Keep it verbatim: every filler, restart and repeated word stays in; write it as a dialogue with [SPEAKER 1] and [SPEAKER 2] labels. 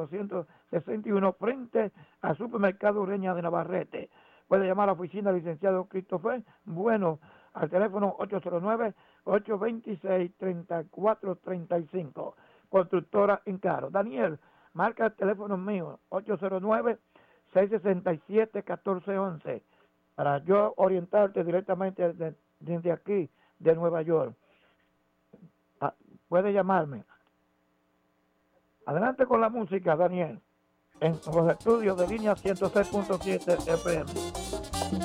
[SPEAKER 1] doscientos sesenta y uno frente al supermercado Ureña de Navarrete. Puede llamar a la oficina del licenciado Christopher Bueno al teléfono ocho cero nueve, ocho dos seis, tres cuatro tres cinco. Constructora Encaro. Daniel, marca el teléfono mío ocho cero nueve, seis seis siete, uno cuatro uno uno para yo orientarte directamente desde, desde aquí de Nueva York. Ah, puede llamarme. Adelante con la música, Daniel, en los estudios de línea ciento seis punto siete F M.